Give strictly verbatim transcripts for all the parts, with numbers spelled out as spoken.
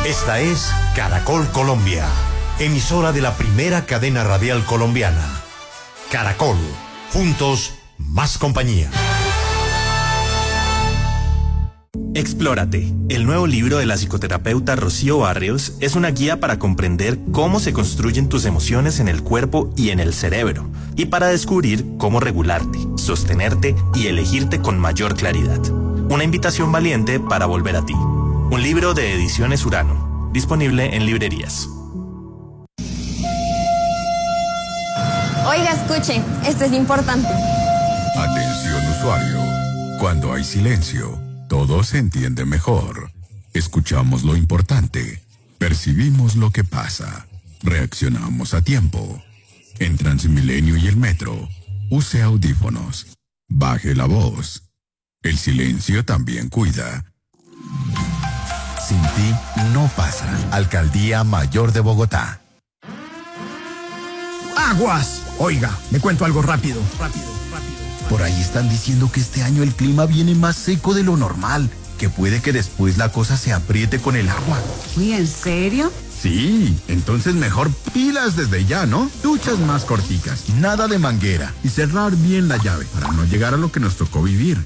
Esta es Caracol Colombia, emisora de la primera cadena radial colombiana. Caracol, juntos, más compañía. Explórate, el nuevo libro de la psicoterapeuta Rocío Barrios, es una guía para comprender cómo se construyen tus emociones en el cuerpo y en el cerebro, y para descubrir cómo regularte, sostenerte y elegirte con mayor claridad. Una invitación valiente para volver a ti. Un libro de Ediciones Urano, disponible en librerías. Oiga, escuche, esto es importante. Atención usuario, cuando hay silencio, todo se entiende mejor. Escuchamos lo importante, percibimos lo que pasa, reaccionamos a tiempo. En Transmilenio y el metro, use audífonos, baje la voz. El silencio también cuida. Sin ti no pasa. Alcaldía Mayor de Bogotá. ¡Aguas! Oiga, me cuento algo rápido. Rápido, rápido. Por ahí están diciendo que este año el clima viene más seco de lo normal, que puede que después la cosa se apriete con el agua. Uy, ¿en serio? Sí, entonces mejor pilas desde ya, ¿no? Duchas más corticas, nada de manguera y cerrar bien la llave para no llegar a lo que nos tocó vivir.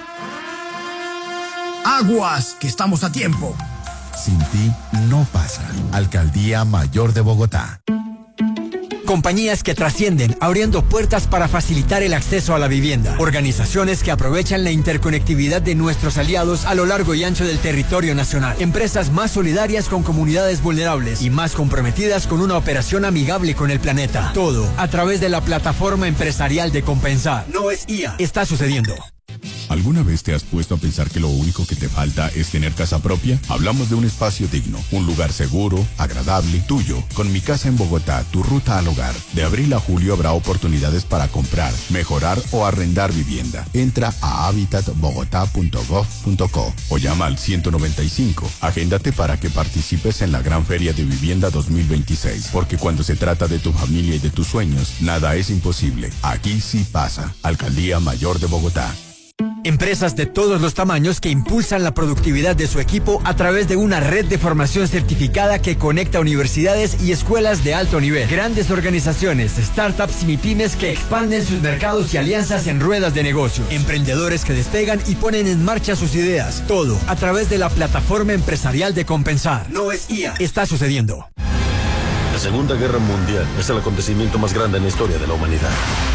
¡Aguas! Que estamos a tiempo. Sin ti no pasa. Alcaldía Mayor de Bogotá. Compañías que trascienden, abriendo puertas para facilitar el acceso a la vivienda. Organizaciones que aprovechan la interconectividad de nuestros aliados a lo largo y ancho del territorio nacional. Empresas más solidarias con comunidades vulnerables y más comprometidas con una operación amigable con el planeta. Todo a través de la plataforma empresarial de Compensar. No es I A. Está sucediendo. ¿Alguna vez te has puesto a pensar que lo único que te falta es tener casa propia? Hablamos de un espacio digno, un lugar seguro, agradable, tuyo. Con Mi Casa en Bogotá, tu ruta al hogar. De abril a julio habrá oportunidades para comprar, mejorar o arrendar vivienda. Entra a habitat bogotá punto gov punto co o llama al ciento noventa y cinco. Agéndate para que participes en la Gran Feria de Vivienda dos mil veintiséis. Porque cuando se trata de tu familia y de tus sueños, nada es imposible. Aquí sí pasa. Alcaldía Mayor de Bogotá. Empresas de todos los tamaños que impulsan la productividad de su equipo a través de una red de formación certificada que conecta universidades y escuelas de alto nivel. Grandes organizaciones, startups y MIPYMES que expanden sus mercados y alianzas en ruedas de negocio. Emprendedores que despegan y ponen en marcha sus ideas. Todo a través de la plataforma empresarial de Compensar. No es I A. Está sucediendo. La Segunda Guerra Mundial es el acontecimiento más grande en la historia de la humanidad.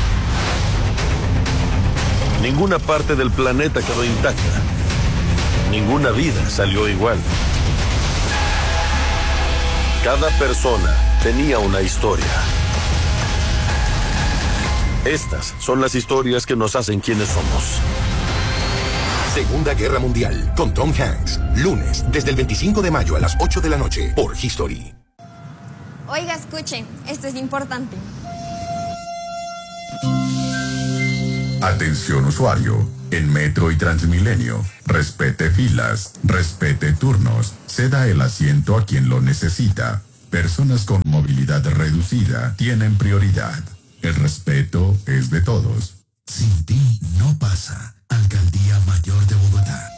Ninguna parte del planeta quedó intacta. Ninguna vida salió igual. Cada persona tenía una historia. Estas son las historias que nos hacen quienes somos. Segunda Guerra Mundial, con Tom Hanks. Lunes, desde el veinticinco de mayo a las ocho de la noche, por History. Oiga, escuche, esto es importante. Atención usuario, en Metro y Transmilenio, respete filas, respete turnos, ceda el asiento a quien lo necesita. Personas con movilidad reducida tienen prioridad. El respeto es de todos. Sin ti no pasa. Alcaldía Mayor de Bogotá.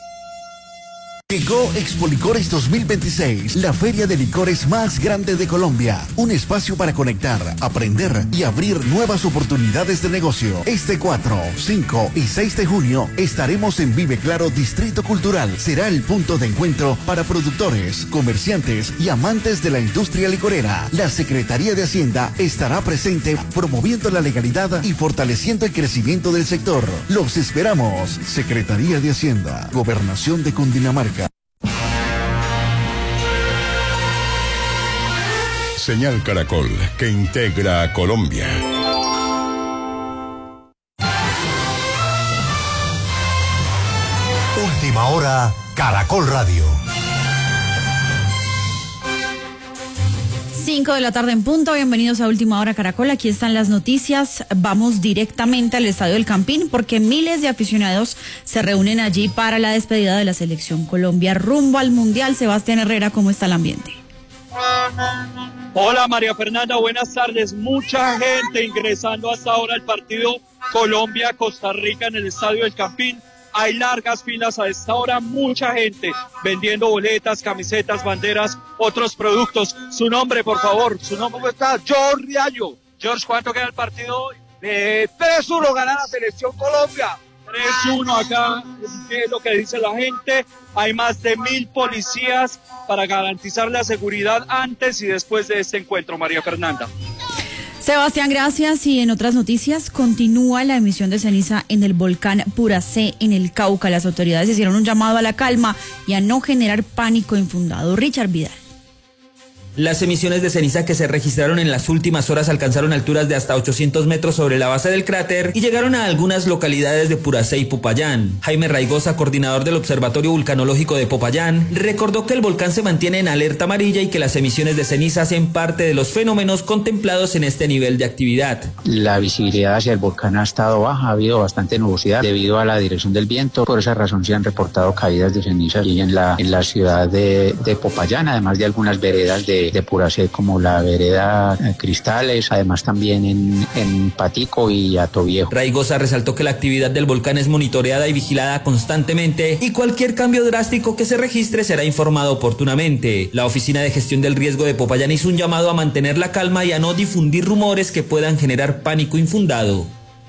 Llegó Expo Licores dos mil veintiséis, la feria de licores más grande de Colombia. Un espacio para conectar, aprender y abrir nuevas oportunidades de negocio. Este cuatro, cinco y seis de junio estaremos en Vive Claro Distrito Cultural. Será el punto de encuentro para productores, comerciantes y amantes de la industria licorera. La Secretaría de Hacienda estará presente promoviendo la legalidad y fortaleciendo el crecimiento del sector. Los esperamos. Secretaría de Hacienda, Gobernación de Cundinamarca. Señal Caracol, que integra a Colombia. Última hora, Caracol Radio. Cinco de la tarde en punto, bienvenidos a Última Hora Caracol, aquí están las noticias. Vamos directamente al Estadio del Campín porque miles de aficionados se reúnen allí para la despedida de la Selección Colombia rumbo al Mundial. Sebastián Herrera, ¿cómo está el ambiente? Hola María Fernanda, buenas tardes. Mucha gente ingresando hasta ahora al partido Colombia-Costa Rica en el Estadio del Campín. Hay largas filas a esta hora, mucha gente vendiendo boletas, camisetas, banderas, otros productos. Su nombre, por favor, su nombre. ¿Cómo está? George Riaño. George, ¿cuánto queda el partido hoy? Eh, tres uno gana la selección Colombia. tres uno acá, ¿qué es lo que dice la gente? Hay más de mil policías para garantizar la seguridad antes y después de este encuentro, María Fernanda. Sebastián, gracias. Y en otras noticias, continúa la emisión de ceniza en el volcán Puracé, en el Cauca. Las autoridades hicieron un llamado a la calma y a no generar pánico infundado. Richard Vidal. Las emisiones de ceniza que se registraron en las últimas horas alcanzaron alturas de hasta ochocientos metros sobre la base del cráter y llegaron a algunas localidades de Puracé y Popayán. Jaime Raigosa, coordinador del Observatorio Vulcanológico de Popayán, recordó que el volcán se mantiene en alerta amarilla y que las emisiones de ceniza hacen parte de los fenómenos contemplados en este nivel de actividad. La visibilidad hacia el volcán ha estado baja, ha habido bastante nubosidad debido a la dirección del viento. Por esa razón se han reportado caídas de ceniza allí en la, en la ciudad de, de Popayán, además de algunas veredas de de Puracé como la vereda Cristales, además también en, en Patico y Atoviejo. Raigosa resaltó que la actividad del volcán es monitoreada y vigilada constantemente y cualquier cambio drástico que se registre será informado oportunamente. La Oficina de Gestión del Riesgo de Popayán hizo un llamado a mantener la calma y a no difundir rumores que puedan generar pánico infundado.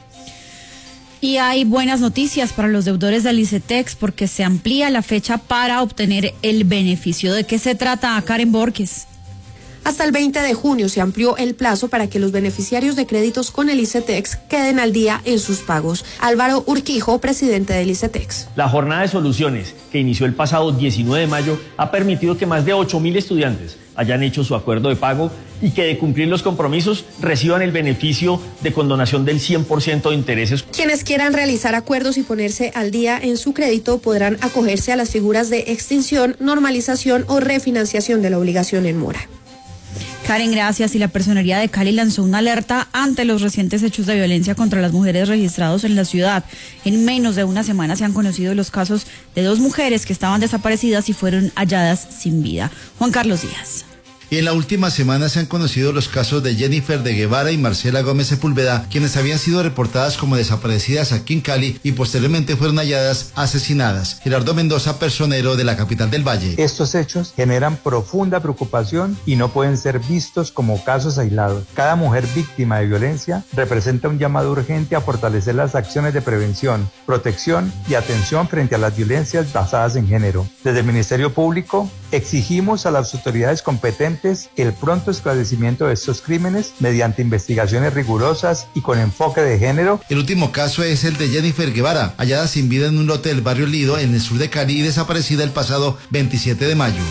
Y hay buenas noticias para los deudores del ICETEX porque se amplía la fecha para obtener el beneficio. ¿De qué se trata, Karen Borges? Hasta el veinte de junio se amplió el plazo para que los beneficiarios de créditos con el ICETEX queden al día en sus pagos. Álvaro Urquijo, presidente del ICETEX. La jornada de soluciones, que inició el pasado diecinueve de mayo, ha permitido que más de ocho mil estudiantes hayan hecho su acuerdo de pago y que de cumplir los compromisos reciban el beneficio de condonación del cien por ciento de intereses. Quienes quieran realizar acuerdos y ponerse al día en su crédito podrán acogerse a las figuras de extinción, normalización o refinanciación de la obligación en mora. Karen, gracias. Y la Personería de Cali lanzó una alerta ante los recientes hechos de violencia contra las mujeres registrados en la ciudad. En menos de una semana se han conocido los casos de dos mujeres que estaban desaparecidas y fueron halladas sin vida. Juan Carlos Díaz. Y en la última semana se han conocido los casos de Jennifer de Guevara y Marcela Gómez Sepúlveda, quienes habían sido reportadas como desaparecidas aquí en Cali y posteriormente fueron halladas asesinadas. Gerardo Mendoza, personero de la capital del Valle. Estos hechos generan profunda preocupación y no pueden ser vistos como casos aislados. Cada mujer víctima de violencia representa un llamado urgente a fortalecer las acciones de prevención, protección y atención frente a las violencias basadas en género. Desde el Ministerio Público exigimos a las autoridades competentes el pronto esclarecimiento de estos crímenes mediante investigaciones rigurosas y con enfoque de género. El último caso es el de Jennifer Guevara, hallada sin vida en un lote del barrio Lido, en el sur de Cali, y desaparecida el pasado veintisiete de mayo.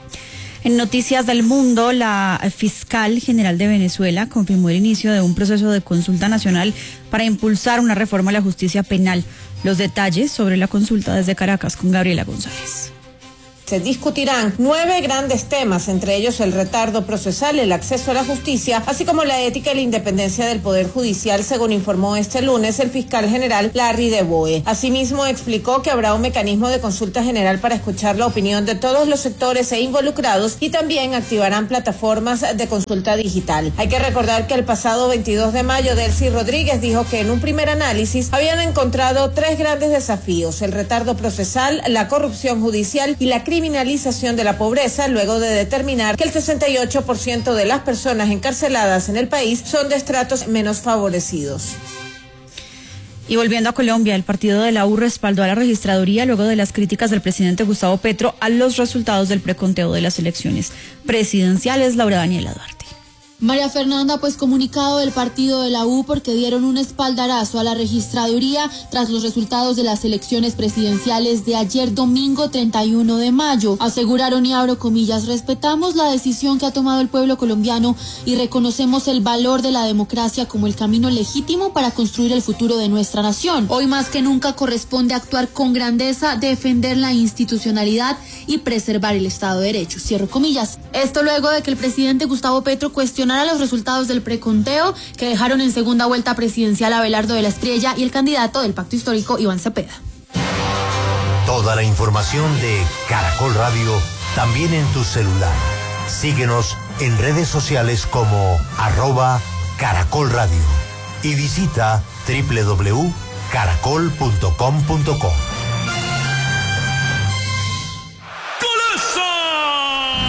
En Noticias del Mundo, la fiscal general de Venezuela confirmó el inicio de un proceso de consulta nacional para impulsar una reforma a la justicia penal. Los detalles sobre la consulta desde Caracas con Gabriela González. Se discutirán nueve grandes temas, entre ellos el retardo procesal, el acceso a la justicia, así como la ética y la independencia del Poder Judicial, según informó este lunes el fiscal general Larry de Boe. Asimismo, explicó que habrá un mecanismo de consulta general para escuchar la opinión de todos los sectores e involucrados y también activarán plataformas de consulta digital. Hay que recordar que el pasado veintidós de mayo, Delcy Rodríguez dijo que en un primer análisis habían encontrado tres grandes desafíos: el retardo procesal, la corrupción judicial y la criminalidad criminalización de la pobreza, luego de determinar que el sesenta y ocho por ciento de las personas encarceladas en el país son de estratos menos favorecidos. Y volviendo a Colombia, el partido de la U respaldó a la registraduría luego de las críticas del presidente Gustavo Petro a los resultados del preconteo de las elecciones presidenciales. Laura Daniela Duarte. María Fernanda, pues comunicado del partido de la U porque dieron un espaldarazo a la registraduría tras los resultados de las elecciones presidenciales de ayer domingo treinta y uno de mayo. Aseguraron, y abro comillas, respetamos la decisión que ha tomado el pueblo colombiano y reconocemos el valor de la democracia como el camino legítimo para construir el futuro de nuestra nación. Hoy más que nunca corresponde actuar con grandeza, defender la institucionalidad y preservar el Estado de Derecho. Cierro comillas. Esto luego de que el presidente Gustavo Petro cuestionó a los resultados del preconteo que dejaron en segunda vuelta presidencial a Abelardo de la Espriella y el candidato del Pacto Histórico, Iván Cepeda. Toda la información de Caracol Radio también en tu celular. Síguenos en redes sociales como arroba Caracol Radio y visita doble u doble u doble u punto caracol punto com punto co.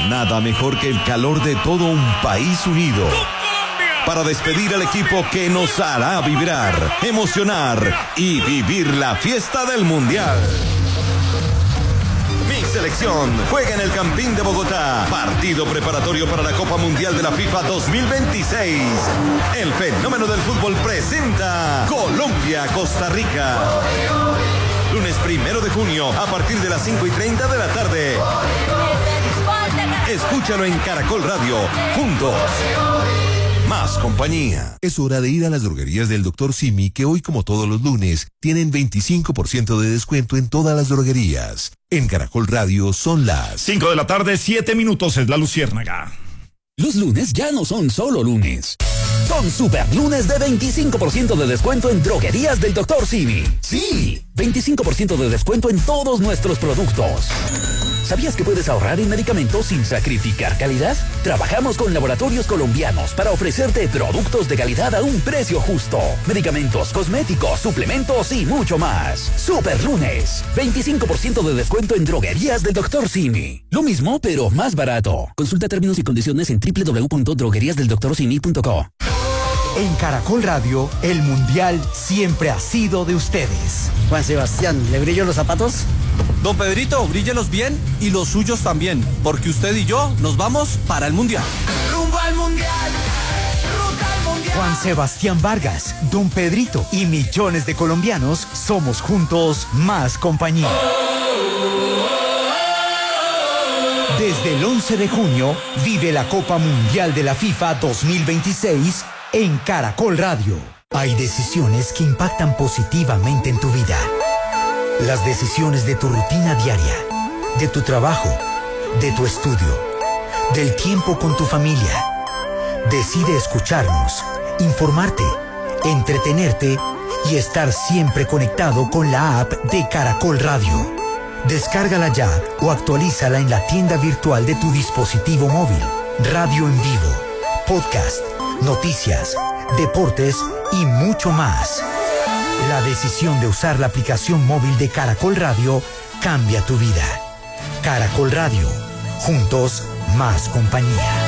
Nada mejor que el calor de todo un país unido para despedir al equipo que nos hará vibrar, emocionar y vivir la fiesta del Mundial. Mi selección juega en el Campín de Bogotá. Partido preparatorio para la Copa Mundial de la FIFA dos mil veintiséis. El fenómeno del fútbol presenta Colombia-Costa Rica. Lunes primero de junio a partir de las cinco y treinta de la tarde. Escúchalo en Caracol Radio. Juntos. Más compañía. Es hora de ir a las droguerías del doctor Simi, que hoy, como todos los lunes, tienen veinticinco por ciento de descuento en todas las droguerías. En Caracol Radio son las cinco de la tarde, siete minutos, es la Luciérnaga. Los lunes ya no son solo lunes. Son super lunes de veinticinco por ciento de descuento en droguerías del doctor Simi. Sí, veinticinco por ciento de descuento en todos nuestros productos. ¿Sabías que puedes ahorrar en medicamentos sin sacrificar calidad? Trabajamos con laboratorios colombianos para ofrecerte productos de calidad a un precio justo. Medicamentos, cosméticos, suplementos y mucho más. Super lunes, veinticinco por ciento de descuento en droguerías del doctor Simi. Lo mismo, pero más barato. Consulta términos y condiciones en doble u doble u doble u punto droguerías del doctor simi punto co. En Caracol Radio, el Mundial siempre ha sido de ustedes. Juan Sebastián, ¿le brillo los zapatos? Don Pedrito, bríllelos bien y los suyos también, porque usted y yo nos vamos para el Mundial. ¡Rumbo al Mundial! ¡Ruta al Mundial! Juan Sebastián Vargas, Don Pedrito y millones de colombianos somos juntos más compañía. Desde el once de junio, vive la Copa Mundial de la FIFA dos mil veintiséis en Caracol Radio. Hay decisiones que impactan positivamente en tu vida. Las decisiones de tu rutina diaria, de tu trabajo, de tu estudio, del tiempo con tu familia. Decide escucharnos, informarte, entretenerte y estar siempre conectado con la app de Caracol Radio. Descárgala ya o actualízala en la tienda virtual de tu dispositivo móvil. Radio en vivo, podcast, noticias, deportes y mucho más. La decisión de usar la aplicación móvil de Caracol Radio cambia tu vida. Caracol Radio. Juntos, más compañía.